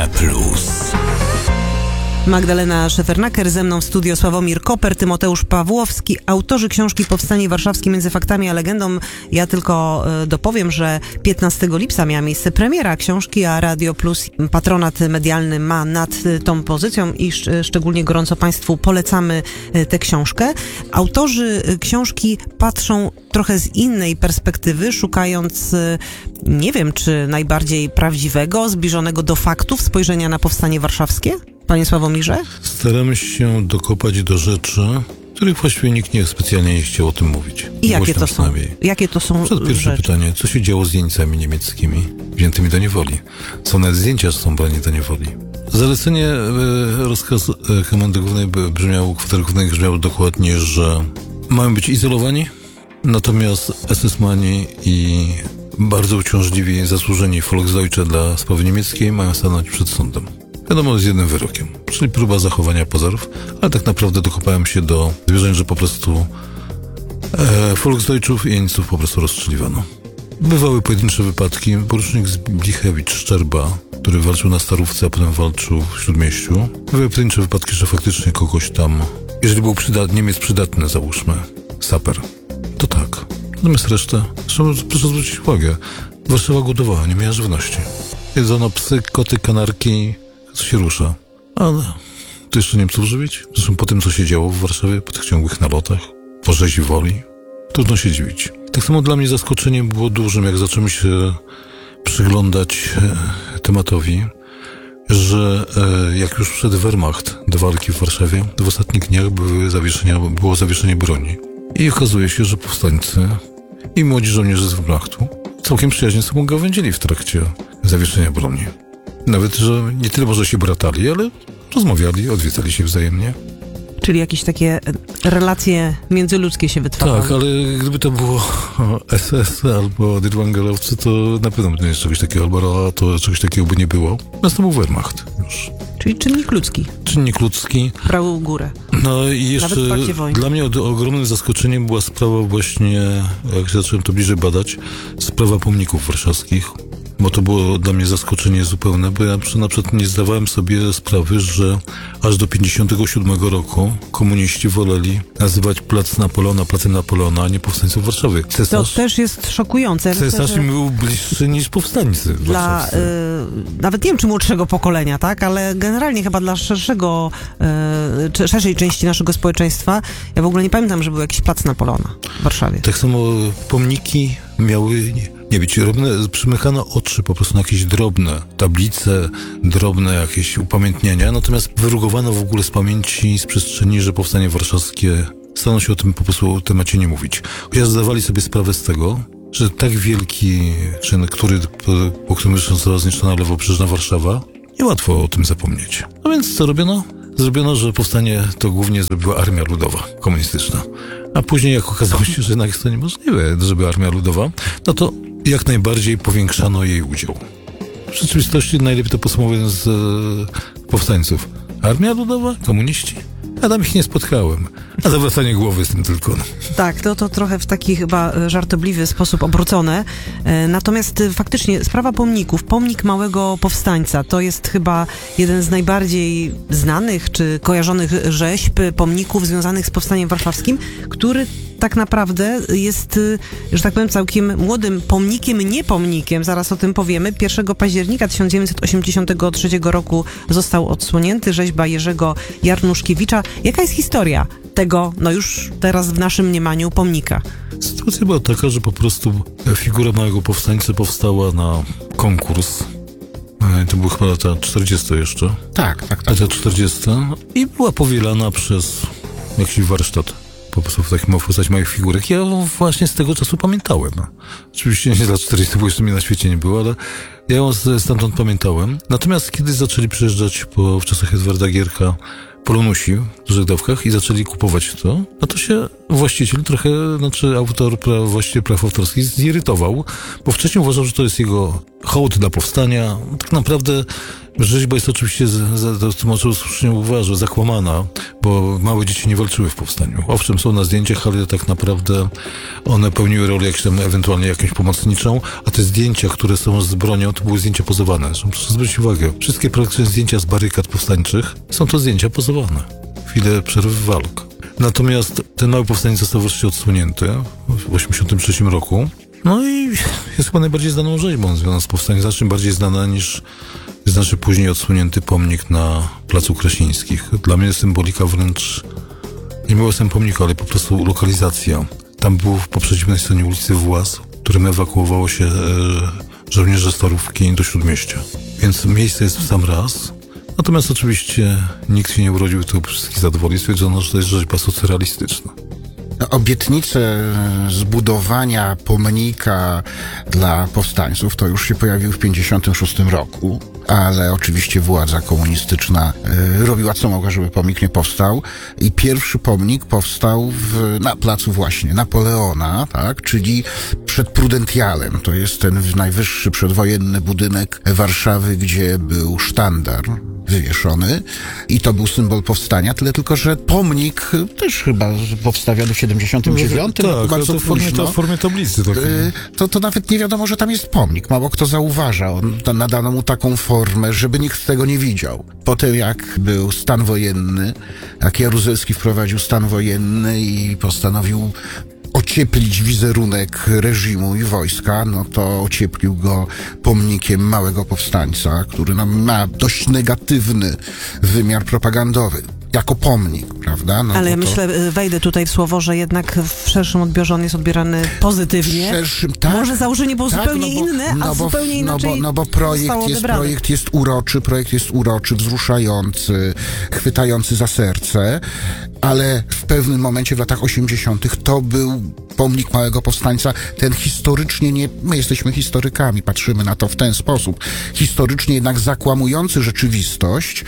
Magdalena Szefernaker, ze mną w studio Sławomir Koper, Tymoteusz Pawłowski, autorzy książki Powstanie Warszawskie między faktami a legendą. Ja tylko dopowiem, że 15 lipca miała miejsce premiera książki, a Radio Plus patronat medialny ma nad tą pozycją i szczególnie gorąco Państwu polecamy tę książkę. Autorzy książki patrzą trochę z innej perspektywy, szukając, nie wiem, czy najbardziej prawdziwego, zbliżonego do faktów spojrzenia na Powstanie Warszawskie? Panie Sławomirze? Staramy się dokopać do rzeczy, których właściwie nikt specjalnie nie chciał o tym mówić. I jakie to są? Jakie to są Pierwsze rzeczy? pytanie, co się działo z jeńcami niemieckimi wziętymi do niewoli? Co nawet zdjęcia są brani do niewoli. Zalecenie, rozkaz Komendy Głównej Kwatery Głównej brzmiało dokładnie, że mają być izolowani, natomiast SS-mani i bardzo uciążliwi, zasłużeni Volksdeutsche dla sprawy niemieckiej mają stanąć przed sądem. Wiadomo, z jednym wyrokiem, czyli próba zachowania pozorów, ale tak naprawdę dokopałem się do zwierzeń, że po prostu Volksdeutschów i jeńców po prostu rozstrzeliwano. Bywały pojedyncze wypadki. Porucznik Zblichewicz Szczerba, który walczył na Starówce, a potem walczył w Śródmieściu. Były pojedyncze wypadki, że faktycznie kogoś tam, jeżeli był Niemiec przydatny, załóżmy, saper, to tak. Natomiast resztę, proszę zwrócić uwagę, Warszawa głodowała, nie miała żywności. Jedzono psy, koty, kanarki, co się rusza. Ale to jeszcze Niemców żywić? Zresztą po tym, co się działo w Warszawie, po tych ciągłych nalotach, po rzezi woli, trudno się dziwić. Tak samo dla mnie zaskoczeniem było dużym, jak zaczęły się przyglądać tematowi, że jak już wszedł Wehrmacht do walki w Warszawie, to w ostatnich dniach było zawieszenie broni. I okazuje się, że powstańcy i młodzi żołnierze z Wehrmachtu całkiem przyjaźnie sobą gawędzili w trakcie zawieszenia broni. Nawet, że nie tyle może się bratali, ale rozmawiali, odwiedzali się wzajemnie. Czyli jakieś takie relacje międzyludzkie się wytwarzały. Tak, ale gdyby to było SS albo Dirwangelowcy, to na pewno by czegoś takiego, albo to czegoś takiego by nie było. Nastąpił Wehrmacht już. Czyli czynnik ludzki. Czynnik ludzki. Brał górę. No i jeszcze dla mnie ogromnym zaskoczeniem była sprawa właśnie, jak zacząłem to bliżej badać, sprawa pomników warszawskich. Bo to było dla mnie zaskoczenie zupełne, bo ja na przykład nie zdawałem sobie sprawy, że aż do 1957 roku komuniści woleli nazywać plac Napoleona placem Napoleona, a nie powstańców Warszawy. Cesarz, to też jest szokujące. Cesarz im był bliższy niż powstańcy. Dla, nawet nie wiem, czy młodszego pokolenia, tak, ale generalnie chyba dla szerszej części naszego społeczeństwa. Ja w ogóle nie pamiętam, że był jakiś plac Napoleona w Warszawie. Tak samo pomniki miały nie być drobne, przymykano oczy po prostu na jakieś drobne tablice, drobne jakieś upamiętnienia, natomiast wyrugowano w ogóle z pamięci, z przestrzeni, że powstanie warszawskie, staną się o tym po prostu o temacie nie mówić. Chociaż zdawali sobie sprawę z tego, że tak wielki czyn, po którym została zniszczona lewobrzeżna Warszawa, niełatwo o tym zapomnieć. No więc co robiono? Zrobiono, że powstanie to głównie zrobiła Armia Ludowa komunistyczna. A później, jak okazało się, że jednak jest to niemożliwe, żeby Armia Ludowa, no to jak najbardziej powiększano jej udział. W rzeczywistości najlepiej to podsumowując z powstańców. Armia Ludowa? Komuniści? Ja tam ich nie spotkałem. A zawracanie głowy z tym tylko. Tak, to trochę w taki chyba żartobliwy sposób obrócone. Natomiast faktycznie sprawa pomników, pomnik małego powstańca, to jest chyba jeden z najbardziej znanych czy kojarzonych rzeźb, pomników związanych z Powstaniem Warszawskim, który tak naprawdę jest, że tak powiem, całkiem młodym pomnikiem, nie pomnikiem, zaraz o tym powiemy. 1 października 1983 roku został odsłonięty, rzeźba Jerzego Jarnuszkiewicza. Jaka jest historia tego, no już teraz w naszym mniemaniu, pomnika? Sytuacja była taka, że po prostu figura małego powstańcy powstała na konkurs. To były chyba lata 40 jeszcze. Tak. Lata 40 i była powielana przez jakiś warsztat. Po prostu w takim postaci małych figurek. Ja właśnie z tego czasu pamiętałem. Oczywiście nie za 40, bo jeszcze mnie na świecie nie było, ale ja ją stamtąd pamiętałem. Natomiast kiedy zaczęli przyjeżdżać w czasach Edwarda Gierka Polonusi w dużych dawkach i zaczęli kupować to, no to się Właściciel trochę, autor właściwie praw autorskich zirytował, bo wcześniej uważał, że to jest jego hołd dla powstania. Tak naprawdę rzeźba jest oczywiście, to słusznie uważa, zakłamana, bo małe dzieci nie walczyły w powstaniu. Owszem, są na zdjęciach, ale tak naprawdę one pełniły rolę ewentualnie jakąś pomocniczą, a te zdjęcia, które są z bronią, to były zdjęcia pozowane. Proszę zwrócić uwagę, wszystkie praktycznie zdjęcia z barykad powstańczych są to zdjęcia pozowane. Chwilę przerwy walk. Natomiast ten mały powstaniec został wreszcie odsłonięty w 1983 roku. No i jest chyba najbardziej znaną rzeźbą związaną z powstaniem, znacznie bardziej znana niż znacznie później odsłonięty pomnik na Placu Krasińskich. Dla mnie symbolika wręcz nie było sam pomniku, ale po prostu lokalizacja. Tam był po przeciwnej stronie ulicy Włas, którym ewakuowało się żołnierze Starówki do Śródmieścia. Więc miejsce jest w sam raz. Natomiast oczywiście nikt się nie urodził, to wszystkich zadowoli. Stwierdzono, że to jest rzeźba socrealistyczna. Obietnice zbudowania pomnika dla powstańców to już się pojawiły w 1956 roku, ale oczywiście władza komunistyczna robiła co mogła, żeby pomnik nie powstał i pierwszy pomnik powstał na placu właśnie Napoleona, tak, czyli przed Prudentialem. To jest ten najwyższy przedwojenny budynek Warszawy, gdzie był sztandar wywieszony i to był symbol powstania, tyle tylko, że pomnik też chyba powstawiony w 79 roku, bardzo późno. W formie tablicy. To nawet nie wiadomo, że tam jest pomnik. Mało kto zauważa. Nadano mu taką formę, żeby nikt tego nie widział. Potem jak był stan wojenny, jak Jaruzelski wprowadził stan wojenny i postanowił ocieplić wizerunek reżimu i wojska, no to ocieplił go pomnikiem małego powstańca, który ma dość negatywny wymiar propagandowy. Jako pomnik, prawda? No ale ja to myślę, wejdę tutaj w słowo, że jednak w szerszym odbiorze on jest odbierany pozytywnie. Tak, może założenie było zupełnie inne, a zupełnie inaczej bo projekt jest uroczy, wzruszający, chwytający za serce, ale w pewnym momencie w latach 80. to był pomnik małego powstańca, ten historycznie my jesteśmy historykami, patrzymy na to w ten sposób, historycznie jednak zakłamujący rzeczywistość,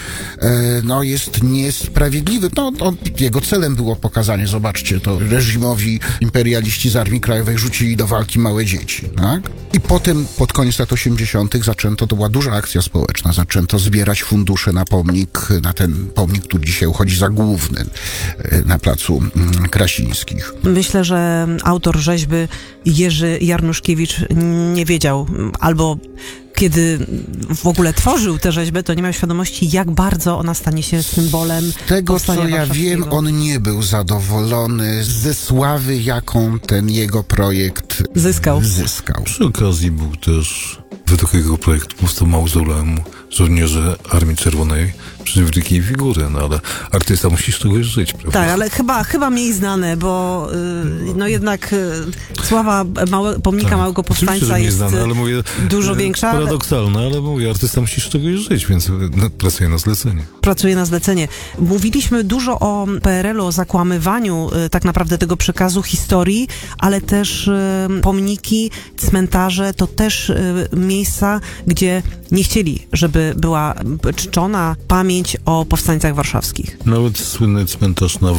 jest niesprawiedliwy. Jego celem było pokazanie, zobaczcie, to reżimowi imperialiści z Armii Krajowej rzucili do walki małe dzieci, tak? I potem pod koniec lat 80. to była duża akcja społeczna, zaczęto zbierać fundusze na ten pomnik, który dzisiaj uchodzi za główny na Placu Krasińskich. Myślę, że autor rzeźby Jerzy Jarnuszkiewicz nie wiedział, albo kiedy w ogóle tworzył tę rzeźbę, to nie miał świadomości, jak bardzo ona stanie się symbolem tego, co ja wiem, on nie był zadowolony ze sławy, jaką ten jego projekt zyskał. Przy okazji był też, według jego projektu powstał mauzoleum żołnierzy Armii Czerwonej przy wielkiej figury, ale artysta musi z czegoś żyć, prawda? Tak, ale chyba mniej znane, bo jednak sława pomnika małego powstańca jest znane, ale mówię, dużo większa. Paradoksalne, ale mówię, artysta musi z czegoś żyć, więc pracuje na zlecenie. Mówiliśmy dużo o PRL-u, o zakłamywaniu tak naprawdę tego przekazu historii, ale też pomniki, cmentarze to też miejsca, gdzie nie chcieli, żeby była czczona pamięć o powstańcach warszawskich. Nawet słynny cmentarz na